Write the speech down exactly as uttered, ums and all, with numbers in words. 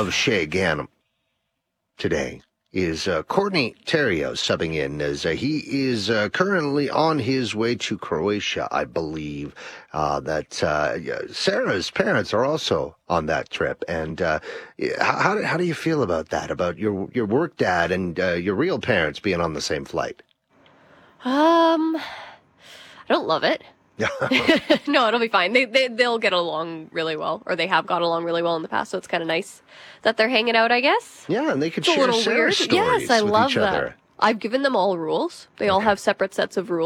of Shay Ganem today is uh, Courtney Terrio subbing in as uh, he is uh, currently on his way to Croatia, I believe. Uh, that uh, Sarah's parents are also on that trip. And uh, how, how do you feel about that, about your, your work dad and uh, your real parents being on the same flight? Um, I don't love it. No, it'll be fine. They, they, they'll get along really well, or they have got along really well in the past, so it's kind of nice that they're hanging out, I guess. Yeah, and they could It's share a little Sarah's weird. stories Yes, I with love each that. other. I've given them all rules. They all have separate sets of rules.